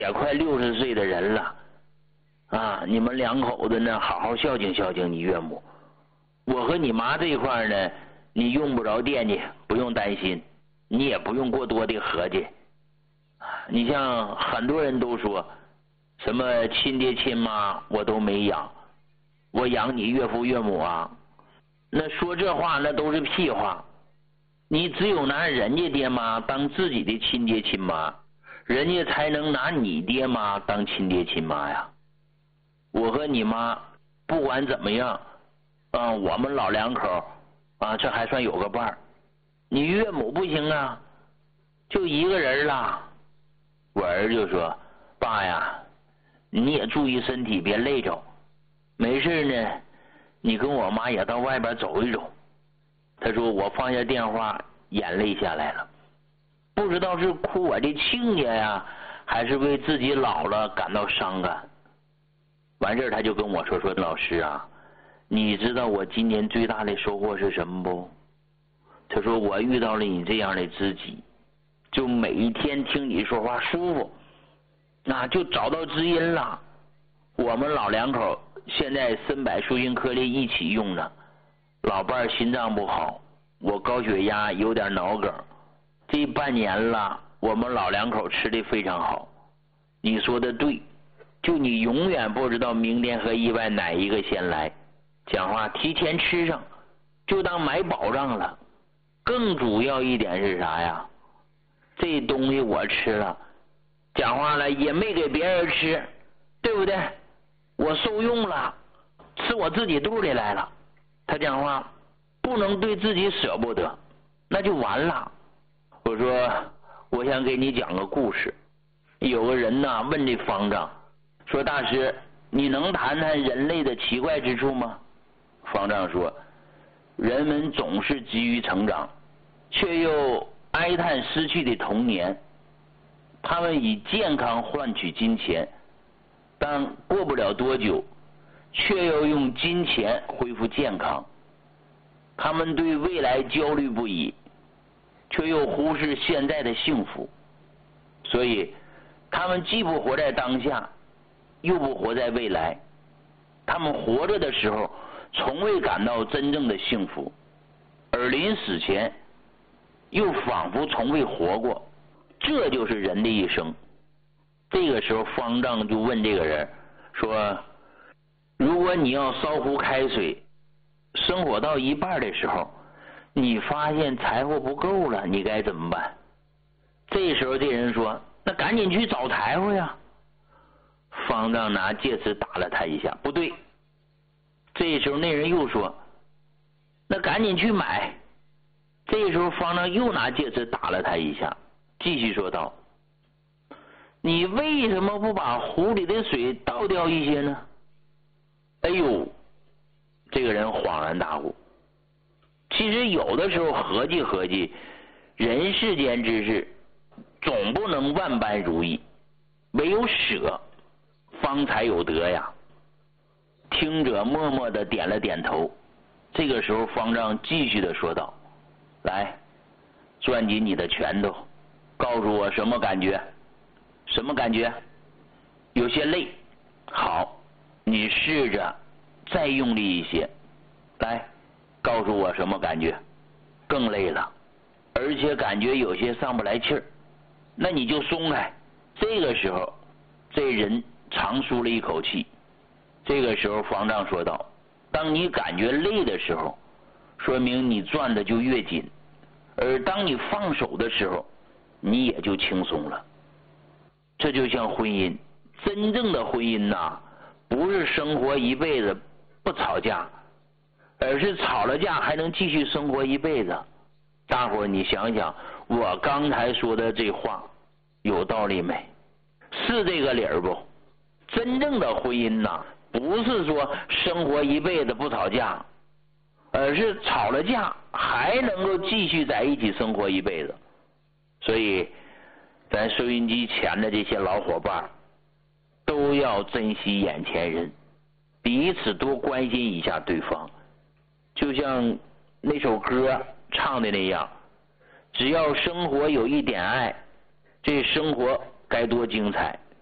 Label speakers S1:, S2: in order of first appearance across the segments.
S1: 也快60岁的人了，啊，你们两口子呢，好好孝敬孝敬你岳母。我和你妈这一块呢，你用不着惦记，不用担心，你也不用过多的合计。你像很多人都说，什么亲爹亲妈我都没养，我养你岳父岳母啊，那说这话那都是屁话。你只有拿人家爹妈当自己的亲爹亲妈，人家才能拿你爹妈当亲爹亲妈呀。我和你妈不管怎么样我们老两口这还算有个伴儿。你岳母不行啊，就一个人了。我儿就说，爸呀，你也注意身体，别累着，没事呢你跟我妈也到外边走一走。他说，我放下电话，眼泪下来了，不知道是哭我的亲家呀，还是为自己老了感到伤感。完事他就跟我说，老师啊，你知道我今年最大的收获是什么不？他说，我遇到了你这样的知己，就每一天听你说话舒服，那就找到知音了。我们老两口现在参柏舒心颗粒一起用呢，老伴心脏不好，我高血压有点脑梗，这半年了我们老两口吃的非常好。你说的对，就你永远不知道明天和意外哪一个先来，讲话提前吃上就当买保障了。更主要一点是啥呀？这东西我吃了，讲话了也没给别人吃，对不对？我受用了，吃我自己肚里来了。他讲话不能对自己舍不得，那就完了。我说，我想给你讲个故事。有个人呢问这方丈说，大师，你能谈谈人类的奇怪之处吗？方丈说，人们总是急于成长，却又哀叹失去的童年。他们以健康换取金钱，但过不了多久却又用金钱恢复健康。他们对未来焦虑不已，却又忽视现在的幸福。所以他们既不活在当下，又不活在未来。他们活着的时候从未感到真正的幸福，而临死前又仿佛从未活过。这就是人的一生。这个时候方丈就问这个人说，如果你要烧壶开水，生活到一半的时候你发现柴火不够了，你该怎么办？这时候这人说，那赶紧去找柴火呀。方丈拿戒尺打了他一下，不对。这时候那人又说，那赶紧去买。这时候方丈又拿戒尺打了他一下，继续说道，你为什么不把壶里的水倒掉一些呢？哎呦，这个人恍然大悟。其实有的时候合计合计，人世间之事总不能万般如意，唯有舍方才有得呀。听者默默地点了点头。这个时候方丈继续地说道，来，攥紧你的拳头，告诉我什么感觉？什么感觉？有些累。好，你试着再用力一些，来，告诉我什么感觉？更累了，而且感觉有些上不来气儿，那你就松开。这个时候这人长舒了一口气。这个时候方丈说道，当你感觉累的时候，说明你攥的就越紧，而当你放手的时候，你也就轻松了。这就像婚姻，真正的婚姻不是生活一辈子不吵架，而是吵了架还能继续生活一辈子。大伙儿你想想，我刚才说的这话有道理没？是这个理儿不？真正的婚姻不是说生活一辈子不吵架，而是吵了架还能够继续在一起生活一辈子。所以咱收音机前的这些老伙伴都要珍惜眼前人，彼此多关心一下对方。就像那首歌唱的那样，只要生活有一点爱，这生活该多精彩。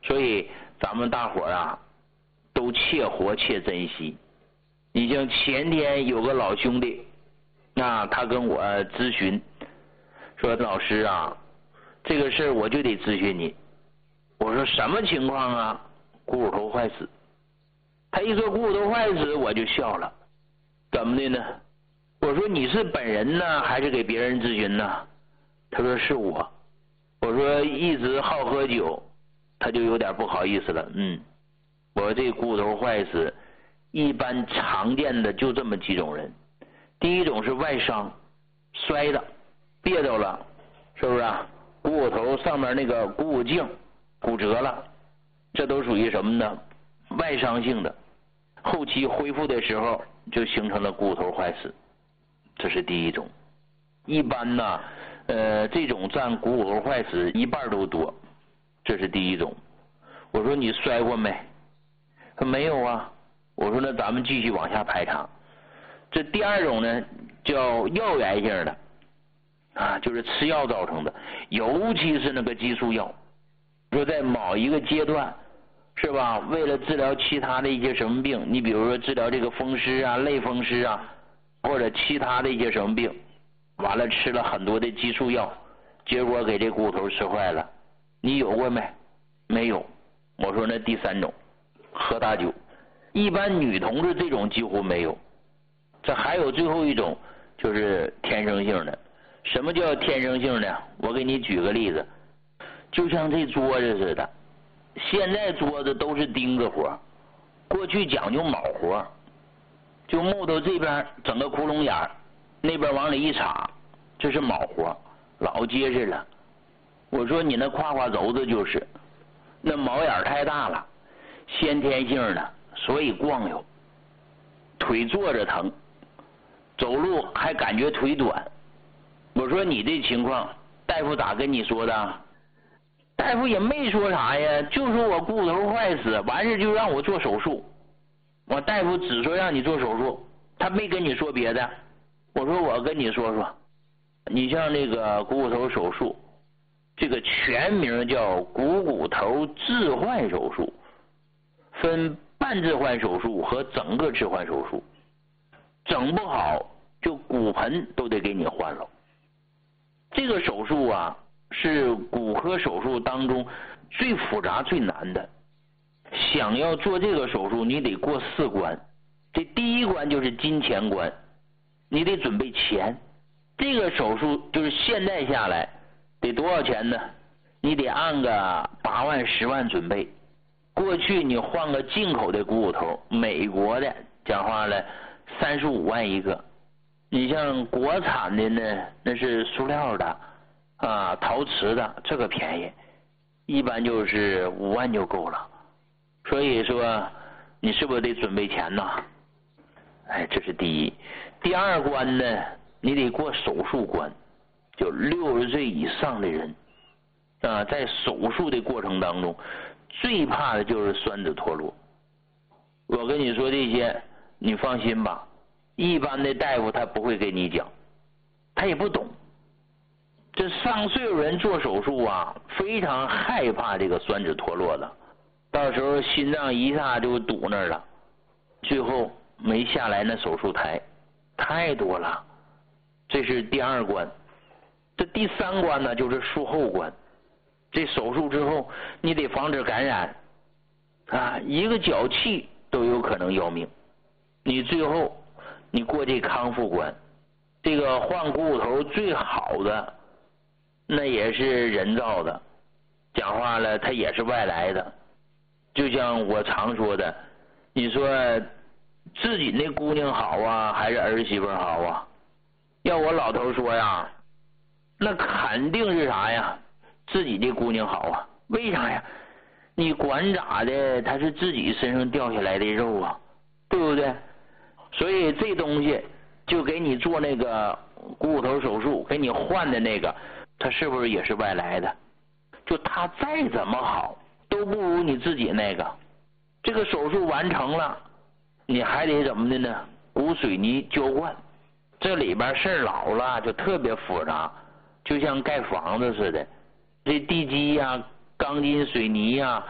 S1: 所以咱们大伙儿啊，都切活切珍惜。你像前天有个老兄弟，他跟我咨询，说老师啊，这个事儿我就得咨询你。我说什么情况啊？股骨头坏死。他一说股骨头坏死，我就笑了。怎么的呢？我说你是本人呢，还是给别人咨询呢？他说是我。我说一直好喝酒，他就有点不好意思了。我说这股骨头坏死，一般常见的就这么几种人。第一种是外伤，摔的，别着了，是不是啊？股骨头上面那个股骨颈骨折了，这都属于什么呢？外伤性的，后期恢复的时候就形成了股骨头坏死，这是第一种。一般呢，这种占股骨头坏死一半都多，这是第一种。我说你摔过没？他没有啊。我说那咱们继续往下排查。这第二种呢，叫药源性的，就是吃药造成的，尤其是那个激素药。说在某一个阶段，是吧？为了治疗其他的一些什么病，你比如说治疗这个风湿啊、类风湿啊，或者其他的一些什么病，完了吃了很多的激素药，结果给这骨头吃坏了。你有过没？没有。我说那第三种，喝大酒。一般女同志这种几乎没有。这还有最后一种，就是天生性的。什么叫天生性的？我给你举个例子，就像这桌子似的，现在桌子都是钉子活，过去讲究铆活，就木头这边整个窟窿眼儿，那边往里一插，这是铆活，老结实了。我说你那胯胯轴子就是，那铆眼太大了，先天性的，所以光溜，腿坐着疼，走路还感觉腿短。我说你这情况，大夫咋跟你说的？大夫也没说啥呀，就说我股骨头坏死，完事就让我做手术。我大夫只说让你做手术，他没跟你说别的。我说我跟你说说，你像那个股骨头手术，这个全名叫股骨头置换手术，分半置换手术和整个置换手术，整不好就骨盆都得给你换了。这个手术啊，是骨科手术当中最复杂最难的。想要做这个手术，你得过4关。这第一关就是金钱关，你得准备钱。这个手术就是现在下来得多少钱呢？你得按个8万10万准备。过去你换个进口的股骨头，美国的讲话了35万一个。你像国产的呢，那是塑料的陶瓷的，这个便宜，一般就是5万就够了。所以说你是不是得准备钱呢？这是第一。第二关呢，你得过手术关，就60岁以上的人在手术的过程当中最怕的就是栓子脱落。我跟你说这些你放心吧，一般的大夫他不会给你讲，他也不懂。这上岁数人做手术非常害怕这个栓子脱落了，到时候心脏一下就堵那儿了，最后没下来那手术台，太多了。这是第二关。这第三关呢，就是术后关。这手术之后你得防止感染一个脚气都有可能要命。你最后你过这康复关，这个换股骨头最好的那也是人造的，讲话了它也是外来的。就像我常说的，你说自己那姑娘好还是儿媳妇好啊？要我老头说呀，那肯定是啥呀？自己的姑娘好啊。为啥呀？你管咋的，他是自己身上掉下来的肉对不对？所以这东西就给你做那个股骨头手术，给你换的那个，它是不是也是外来的？就它再怎么好都不如你自己那个。这个手术完成了，你还得怎么的呢？鼓水泥浇灌，这里边事儿老了，就特别复杂，就像盖房子似的，这地基钢筋水泥